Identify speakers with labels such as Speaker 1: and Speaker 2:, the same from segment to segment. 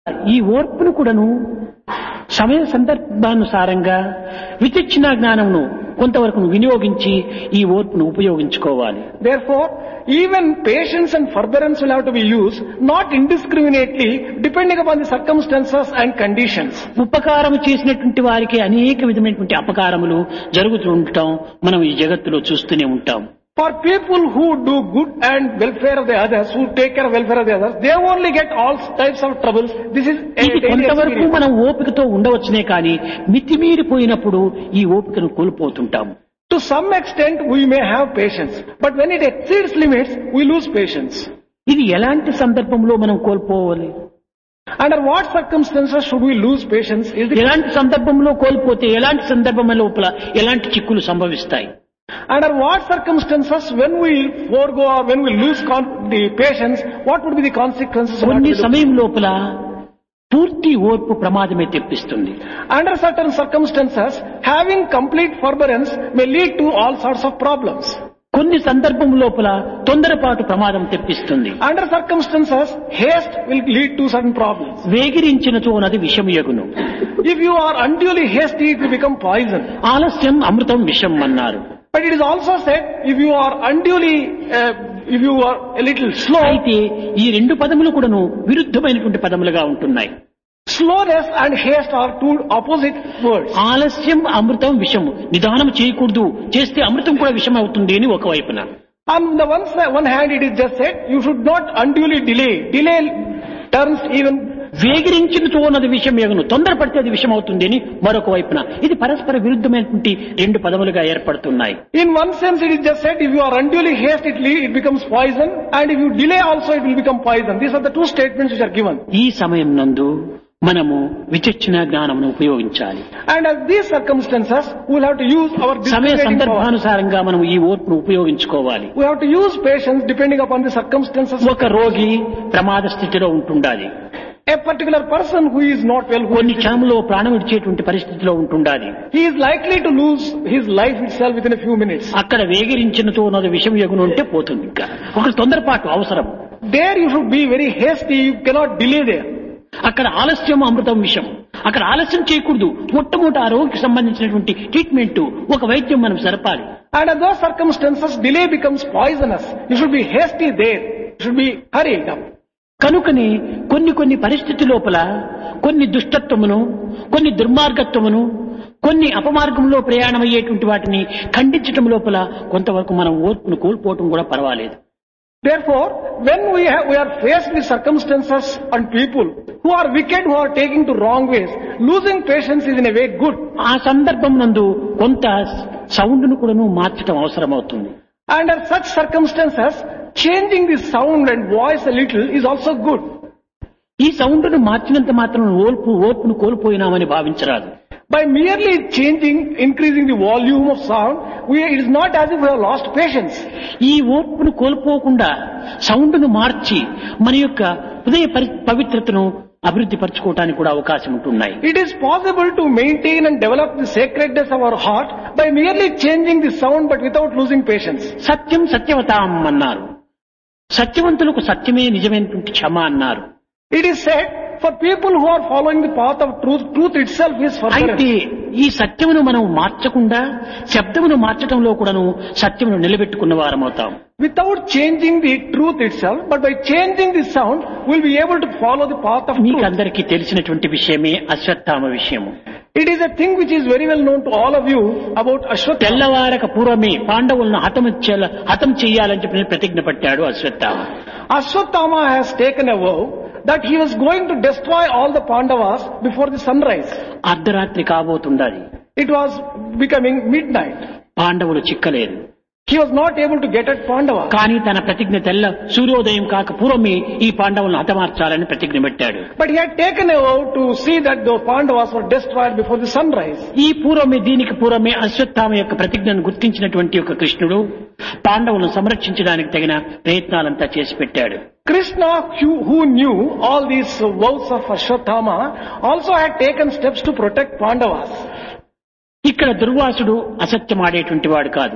Speaker 1: ఈ ఓర్పును కూడాను సమయ సందర్భానుసారంగా విచక్షణ జ్ఞానమును కొంతవరకు వినియోగించి ఈ ఓర్పును ఉపయోగించుకోవాలి.
Speaker 2: Therefore, even patience and forbearance will have to be used, not indiscriminately, depending upon the circumstances and conditions.
Speaker 1: ఉపకారం చేసినటువంటి వారికి అనేక విధమైనటువంటి అపకారములు జరుగుతూ ఉండటం మనం ఈ జగత్తులో చూస్తూనే ఉంటాం.
Speaker 2: For people who do good and welfare of the others, who take care of welfare of the others, they only get all types of troubles. This is a
Speaker 1: ఇది
Speaker 2: daily
Speaker 1: కొంతవరకు
Speaker 2: experience.
Speaker 1: మనం ఓపికతో ఉండవచ్చునే కానీ మితిమీరిపోయినప్పుడు ఈ ఓపికను కోల్పోతుంటాం.
Speaker 2: To some extent, we may have patience, but when it exceeds limits, we lose patience.
Speaker 1: ఇది ఎలాంటి సందర్భంలో మనం కోల్పోవాలి?
Speaker 2: Under what circumstances should we lose patience?
Speaker 1: ఎలాంటి సందర్భంలో కోల్పోతే ఎలాంటి సందర్భం లోపల ఎలాంటి చిక్కులు సంభవిస్తాయి?
Speaker 2: Under what circumstances, when we forego or when we lose the patience, what would be the consequences? of what
Speaker 1: కొన్ని
Speaker 2: we do?
Speaker 1: సమయం లోపల పూర్తి ఓర్పు ప్రమాదమే తెప్పిస్తుంది.
Speaker 2: Under certain circumstances, having complete forbearance may lead to all sorts of problems.
Speaker 1: కొన్ని సందర్భం లోపల తొందరపాటు ప్రమాదం తెప్పిస్తుంది.
Speaker 2: Under circumstances, haste will lead to certain problems.
Speaker 1: వేగిరించినచో నది విషమయగును.
Speaker 2: If you are unduly hasty, it will become poison.
Speaker 1: ఆలస్యం అమృతం విషం అన్నారు.
Speaker 2: But it is also said, if you are unduly, if you are a little slow,
Speaker 1: అయితే ఈ రెండు పదములు కూడాను విరుద్ధమైనటువంటి పదములుగా ఉంటున్నాయి.
Speaker 2: slowness and haste are two opposite words.
Speaker 1: ఆలస్యం అమృతం విషము. నిదానం చేయకూడదు, చేస్తే అమృతం కూడా విషం అవుతుంది అని ఒకవైపున.
Speaker 2: On the one hand, it is just said, you should not undually delay. Delay turns even.
Speaker 1: వేగిరించినచో నది విషం ఎగును. తొందరపడితే అది విషం అవుతుంది అని మరొక వైపున. ఇది పరస్పర విరుద్ధమైనటువంటి రెండు పదములుగా ఏర్పడుతున్నాయి.
Speaker 2: In one sense, it is just said, if you are unduly haste, it becomes poison, and if you delay also, it will become poison. These are the two statements which are given.
Speaker 1: ఈ సమయం నందు మనము విచక్షణ జ్ఞానమును ఉపయోగించాలి.
Speaker 2: And at these circumstances, we will have to use our
Speaker 1: సమయ
Speaker 2: discriminating power.
Speaker 1: సందర్భానుసారంగా మనం ఈ ఓర్పును ఉపయోగించుకోవాలి.
Speaker 2: We have to use patience depending upon the circumstances.
Speaker 1: ఒక రోగి ప్రమాద స్థితిలో ఉంటుండాలి.
Speaker 2: A particular person who is not well,
Speaker 1: కొన్ని క్షణంలో ప్రాణం విడిచేటువంటి పరిస్థితిలో ఉంటుండాలి.
Speaker 2: he is likely to lose his life itself within a few minutes.
Speaker 1: అక్కడ వేగిరించినతో నది విషం ఎగును అంటే పోతుంది. ఇంకా ఒక తొందరపాటు అవసరం.
Speaker 2: There you should be very hasty, you cannot delay there.
Speaker 1: అక్కడ ఆలస్యం అమృతం విషం. అక్కడ ఆలస్యం చేయకూడదు. మొట్టమొదటి ఆ రోగికి సంబంధించినటువంటి ట్రీట్మెంట్ ఒక వైద్యం మనం జరపాలి.
Speaker 2: And at those circumstances, delay becomes poisonous. You should be hasty there. You should be hurried up.
Speaker 1: కనుకని కొన్ని పరిస్థితి లోపల కొన్ని దుష్టత్వమును, కొన్ని దుర్మార్గత్వమును, కొన్ని అపమార్గంలో ప్రయాణమయ్యేటువంటి వాటిని ఖండించటం లోపల కొంతవరకు మనం ఓర్పును కోల్పోవటం కూడా పర్వాలేదు.
Speaker 2: Therefore, when we are faced with circumstances and people who are wicked, who are taking to wrong ways, losing patience is in a way good.
Speaker 1: ఆ సందర్భం నందు కొంత సౌండ్ను కూడాను మార్చటం అవసరమవుతుంది.
Speaker 2: Under such circumstances, changing the sound and voice a little is also good.
Speaker 1: ఈ సౌండ్ను మార్చినంత మాత్రం ఓర్పును కోల్పోయినామని భావించరాదు.
Speaker 2: By merely increasing the volume of sound, it is not as if we have lost patience.
Speaker 1: ఈ ఓర్పును కోల్పోకుండా సౌండ్ను మార్చి మన యొక్క హృదయ పవిత్రతను అభివృద్ధి పరచుకోవడానికి కూడా అవకాశం ఉంటున్నాయి.
Speaker 2: It is possible to maintain and develop the sacredness of our heart by merely changing the sound but without losing patience.
Speaker 1: సత్యం సత్యవతాం అన్నారు. సత్యవంతులకు సత్యమే నిజమైనటువంటి క్షమ అన్నారు.
Speaker 2: It is said, for people who are following the path of truth, truth itself is forbearance.
Speaker 1: అయితే ఈ సత్యమును మనం మార్చకుండా శబ్దమును మార్చడంలో కూడాను సత్యమును నిలబెట్టుకున్న వారమవుతాం.
Speaker 2: Without changing the truth itself, but by changing the sound, we'll be able to follow the path of
Speaker 1: మీకు
Speaker 2: truth.
Speaker 1: అందరికీ తెలిసినటువంటి విషయమే అశ్వత్థామ విషయము.
Speaker 2: It is a thing which is very well known to all of you about Ashwatthama.
Speaker 1: తెల్లవారక పూర్వమే పాండవులను హతం చెయ్యాలని చెప్పి ప్రతిజ్ఞ పట్టాడు Ashwatthama.
Speaker 2: Ashwatthama has taken a vow that he was going to destroy all the Pandavas before the sunrise.
Speaker 1: అర్ధరాత్రి కాబోతుండాలి.
Speaker 2: It was becoming midnight.
Speaker 1: పాండవులు చిక్కలేదు.
Speaker 2: He was not able to get at Pandavas.
Speaker 1: కానీ తన ప్రతిజ్ఞ సూర్యోదయం కాక పూర్వమే ఈ పాండవులను హతమార్చాలని ప్రతిజ్ఞ పెట్టాడు.
Speaker 2: But he had taken a vow to see that those Pandavas were destroyed before the sunrise.
Speaker 1: ఈ దీనికి పూర్వమే అశ్వత్థామ యొక్క ప్రతిజ్ఞను గుర్తించినటువంటి ఒక కృష్ణుడు పాండవులను సంరక్షించడానికి తగిన ప్రయత్నాలంతా చేసి పెట్టాడు.
Speaker 2: Krishna, who knew all these vows of Ashwatthama, also had taken steps to protect Pandavas.
Speaker 1: ఇక్కడ దుర్వాసుడు అసత్యం ఆడేటువంటి వాడు కాదు.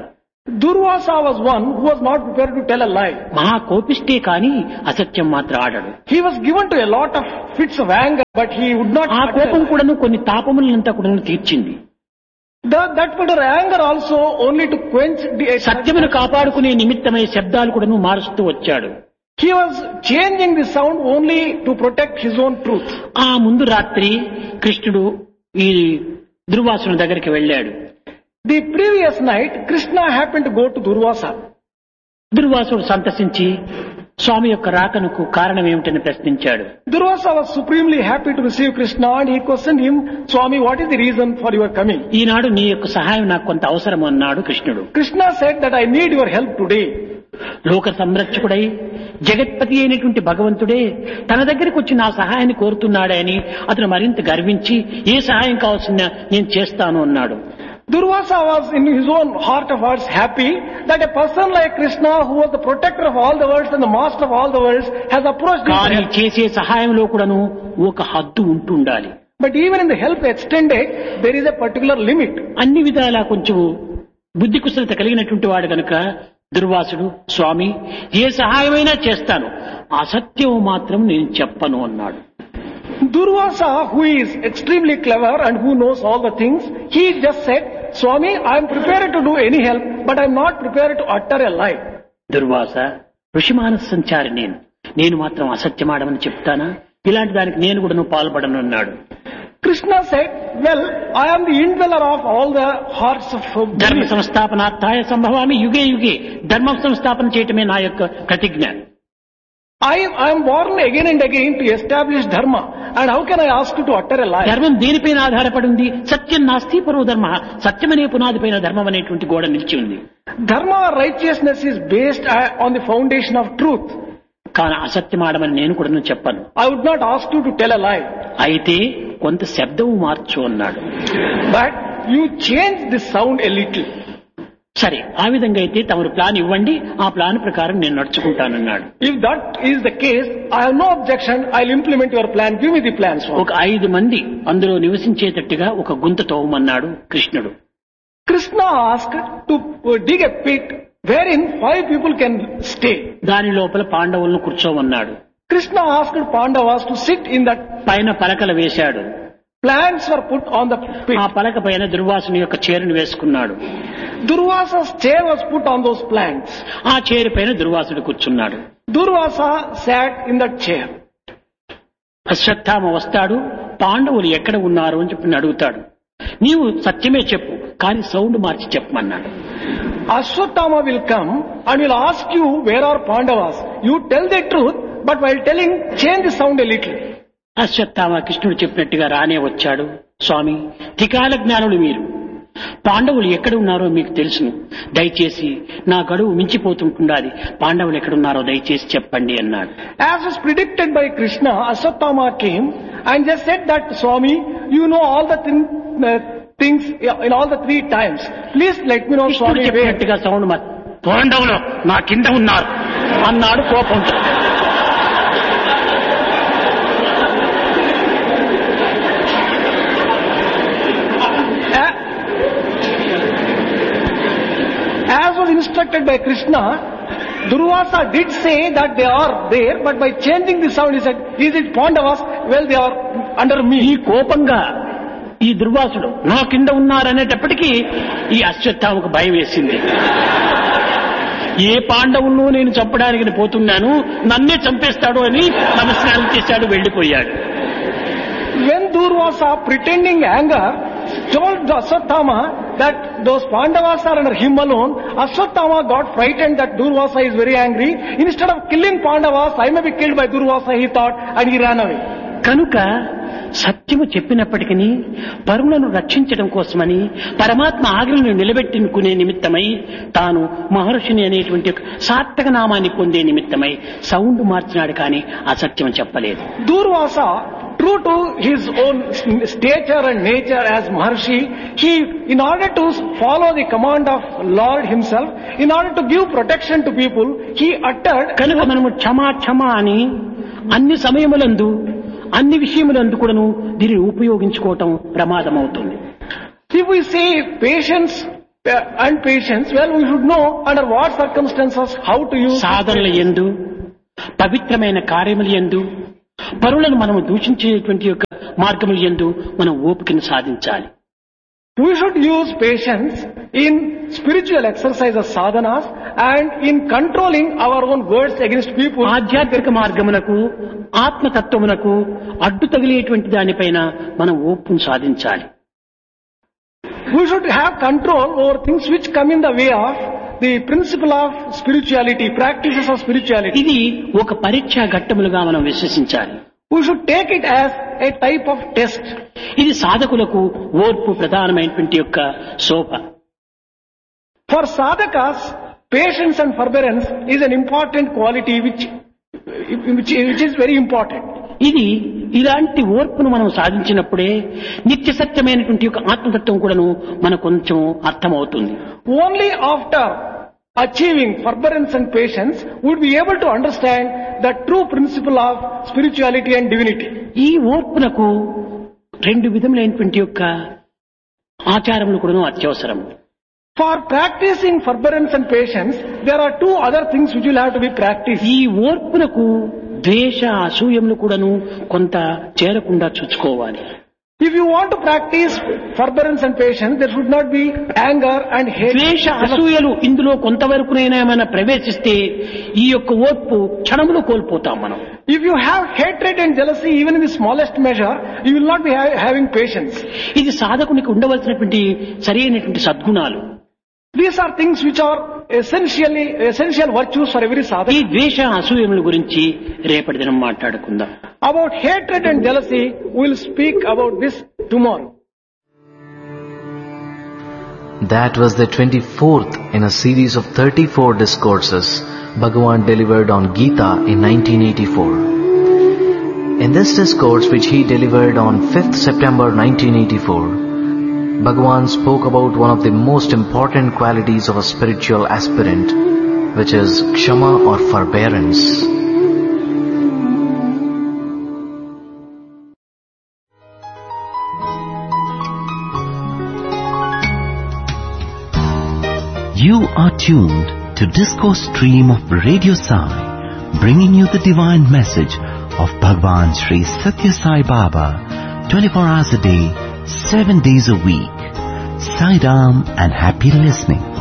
Speaker 2: Durvasa was one who was not prepared to tell a lie.
Speaker 1: మహా కోపిష్టే కాని అసత్యం మాత్రం ఆడడు.
Speaker 2: He was given to a lot of fits of anger, but he would not
Speaker 1: ఆ
Speaker 2: utter a
Speaker 1: కోపం
Speaker 2: lie.
Speaker 1: కూడాను కొన్ని తాపములంతా కూడా తీర్చింది.
Speaker 2: That particular anger also only to quench the
Speaker 1: సత్యమును కాపాడుకునే నిమిత్తమై శబ్దాలు కూడాను మారుస్తూ వచ్చాడు.
Speaker 2: He was changing the sound only to protect his own truth.
Speaker 1: ఆ ముందు రాత్రి కృష్ణుడు ఈ దుర్వాసుని దగ్గరికి వెళ్ళాడు.
Speaker 2: The previous night, Krishna happened to go to Durvasa.
Speaker 1: దుర్వాసుడు సంతసించి స్వామి యొక్క రాకనకు కారణం ఏమిటని ప్రశ్నించాడు.
Speaker 2: Durvasa was supremely happy to receive Krishna and he questioned him, Swami, what is the reason for your coming?
Speaker 1: ఈనాడు నీ యొక్క సహాయం నాకు కొంత అవసరం అన్నాడు కృష్ణుడు.
Speaker 2: Krishna said that I need your help today.
Speaker 1: లోక సంరక్షకుడై జగత్పతి అయినటువంటి భగవంతుడే తన దగ్గరికి వచ్చి నా సహాయాన్ని కోరుతున్నాడే అని అతను మరింత గర్వించి ఏ సహాయం కావాల్సిన నేను చేస్తాను అన్నాడు.
Speaker 2: Durvasa was in his own heart of hearts happy that a person like Krishna, who was the protector of all the worlds and the master of all the worlds, has approached him.
Speaker 1: కానీ చేసే సహాయంలో కూడాను ఒక హద్దు ఉంటుండాలి.
Speaker 2: But even in the help extended, there is a particular limit.
Speaker 1: అన్ని విధాలా కొంచెం బుద్ధి కుశలత కలిగినటువంటి వాడు కనుక దుర్వాసుడు స్వామి ఏ సహాయమైనా చేస్తాను, అసత్యం మాత్రం నేను చెప్పను అన్నాడు.
Speaker 2: Durvasa, who is extremely clever and who knows all the things, he just said, Swami, I am prepared to do any help, but I am not prepared to utter a lie.
Speaker 1: Durvasa ఋషిమానస సంచారి నేను మాత్రం అసత్యమాడమని చెప్తానా, ఇలాంటి దానికి నేను కూడా పాల్పడను అన్నాడు.
Speaker 2: Krishna said, well, I am the indweller of all the hearts of
Speaker 1: ధర్మ
Speaker 2: belief.
Speaker 1: సంస్థాపనార్థాయ సంభవామి యుగే యుగే, ధర్మం సంస్థాపన చేయటమే నా యొక్క ప్రతిజ్ఞ.
Speaker 2: I am born again and again to establish dharma, and how can I ask you to utter a lie?
Speaker 1: ధర్మం దేనిపైన ఆధారపడి ఉంది? సత్యం నాస్తి పరో ధర్మ, సత్యమనే పునాది పైన ధర్మం అనేటువంటి గోడ నిలిచి ఉంది.
Speaker 2: Dharma or righteousness is based on the foundation of truth.
Speaker 1: కానీ అసత్యమాడమని నేను కూడా చెప్పను.
Speaker 2: I would not ask you to tell a lie.
Speaker 1: అయితే కొంత శబ్దము మార్చు అన్నాడు.
Speaker 2: But you change the sound a little.
Speaker 1: సరే, ఆ విధంగా అయితే తమరు ప్లాన్ ఇవ్వండి, ఆ ప్లాన్ ప్రకారం నేను నడుచుకుంటానన్నాడు.
Speaker 2: If that is the case, I have no objection. I'll implement your plan. Give me the plan, Swami.
Speaker 1: ఒక 5 మంది అందులో నివసించేటట్టుగా ఒక గుంత తవ్వమన్నాడు కృష్ణుడు.
Speaker 2: Krishna asked to dig a pit wherein 5 people can stay.
Speaker 1: దాని లోపల పాండవులను కూర్చోమన్నాడు.
Speaker 2: Krishna asked Pandavas to sit in that.
Speaker 1: పైన పలకలు వేశాడు.
Speaker 2: Plants were put on the pit.
Speaker 1: ఆ పలక పైన దుర్వాసుని యొక్క చీరను వేసుకున్నాడు.
Speaker 2: Durvasa's chair was put on those plants.
Speaker 1: ఆ చీర పైన దుర్వాసుడు కూర్చున్నాడు.
Speaker 2: Durvasa sat in that chair.
Speaker 1: Ashwatthama వస్తాడు, పాండవులు ఎక్కడ ఉన్నారు అని చెప్పి అడుగుతాడు. నీవు సత్యమే చెప్పు, కానీ సౌండ్ మార్చి చెప్పమన్నాడు.
Speaker 2: Ashwatthama will come and will ask you, where are Pandavas? You tell the truth, but while telling, change the sound a little.
Speaker 1: Ashwatthama కృష్ణుడు చెప్పినట్టుగా రానే వచ్చాడు. స్వామి, త్రికాల జ్ఞానులు మీరు, పాండవులు ఎక్కడ ఉన్నారో మీకు తెలుసును, దయచేసి నా గడువు మించిపోతుంటుండాలి, పాండవులు ఎక్కడున్నారో దయచేసి చెప్పండి అన్నాడు.
Speaker 2: As was predicted by Krishna, Ashwatthama came and just said that, Swami, you know all the things in all the 3 times. Please let me know,
Speaker 1: కృష్ణుడు
Speaker 2: Swami, where.
Speaker 1: చెప్పినట్టుగా సౌండ్ పాండవులు నా కింద ఉన్నారు అన్నాడు కోపంతో.
Speaker 2: As was instructed by Krishna, Durvasa did say that they are there, but by changing the sound, he said, is it Pandavas? Well, they are under
Speaker 1: ఈ
Speaker 2: me.
Speaker 1: కోపంగా ఈ దుర్వాసుడు నా కింద ఉన్నారనేటప్పటికీ ఈ అశ్వత్థామకు భయం వేసింది. ఏ పాండవులను నేను చంపడానికి పోతున్నాను, నన్నే చంపేస్తాడు అని నమస్కారం చేశాడు, వెళ్లిపోయాడు.
Speaker 2: When Durvasa, pretending anger, told Ashwatthama that those Pandavas are under him alone, Ashwatthama got frightened that Durvasa is very angry. Instead of killing Pandavas, I may be killed by Durvasa, he thought, and he ran away.
Speaker 1: కనుక సత్యము చెప్పినప్పటికీ పరులను రక్షించడం కోసమని, పరమాత్మ ఆజ్ఞలను నిలబెట్టుకునే నిమిత్తమై, తాను మహర్షిని అనేటువంటి సార్థక నామాన్ని పొందే నిమిత్తమై సౌండ్ మార్చినాడు, కానీ అసత్యం చెప్పలేదు.
Speaker 2: Durvasa, true to his own stature and nature as Maharshi, he, in order to follow the command of Lord himself, in order to give protection to people, he uttered.
Speaker 1: కనుక మనము క్షమా క్షమా అని అన్ని సమయములందు అన్ని విషయములందు కూడాను దీనిని ఉపయోగించుకోవటం ప్రమాదం అవుతుంది.
Speaker 2: If we say patience and patience, well, we should know under what circumstances how to use
Speaker 1: సాధనల యందు పవిత్రమైన కార్యముల యందు పరులను మనము దూషించేటువంటి యొక్క మార్గముల యందు మనం ఓపికను సాధించాలి.
Speaker 2: We should use patience in spiritual exercises, sadhanas, and in controlling our own words against people.
Speaker 1: ఆధ్యాత్మిక మార్గమునకు ఆత్మతత్వమునకు అడ్డు తగిలేటువంటి దానిపైన మనం ఓపును సాధించాలి.
Speaker 2: We should have control over things which come in the way of the principle of spirituality, practices of spirituality.
Speaker 1: ఇది ఒక పరీక్షా ఘట్టములుగా మనం విశ్వసించాలి.
Speaker 2: We should take it as a type of test.
Speaker 1: ఇది సాధకులకు ఓర్పు ప్రధానమైనటువంటి యొక్క శోభ.
Speaker 2: For sadhakas, patience and forbearance is an important quality which is very important.
Speaker 1: ఇది ఇలాంటి ఓర్పును మనం సాధించినప్పుడే నిత్య సత్యమైనటువంటి యొక్క ఆత్మతత్వం కూడాను మనకు కొంచెం అర్థమవుతుంది.
Speaker 2: Only after achieving forbearance and patience would be able to understand the true principle of spirituality and divinity.
Speaker 1: ఈ ఓర్పునకు రెండు విధములైనటువంటి యొక్క ఆచారములు కూడాను అత్యవసరం.
Speaker 2: For practicing forbearance and patience, there are two other things which will have to be practiced.
Speaker 1: ఈ ఓర్పునకు ద్వేష అసూయములు కూడాను కొంత చేరకుండా చూసుకోవాలి.
Speaker 2: If you want to practice forbearance and patience, there should not be anger and hate.
Speaker 1: ద్వేష అసూయలు ఇందులో కొంతవరకునైనా ఏమైనా ప్రవేశిస్తే ఈ యొక్క ఓర్పు క్షణములో కోల్పోతాం మనం.
Speaker 2: If you have hatred and jealousy even in the smallest measure, you will not be having patience.
Speaker 1: ఇది సాధకునికి ఉండవలసినటువంటి సరైనటువంటి సద్గుణాలు.
Speaker 2: These are things which are essential virtues for every
Speaker 1: ఈ
Speaker 2: sadhaka.
Speaker 1: ద్వేష అసూయముల గురించి రేపటి దినం మాట్లాడుకుందాం.
Speaker 2: About hatred and jealousy, we will speak about this tomorrow.
Speaker 3: That was the 24th in a series of 34 discourses Bhagavan delivered on Gita in 1984. In this discourse, which he delivered on 5th September 1984, Bhagavan spoke about one of the most important qualities of a spiritual aspirant, which is Kshama or forbearance.
Speaker 4: You are tuned to Discourse Stream of Radio Sai, bringing you the divine message of Bhagwan Sri Satya Sai Baba, 24 hours a day, 7 days a week. Sai Ram and happy listening.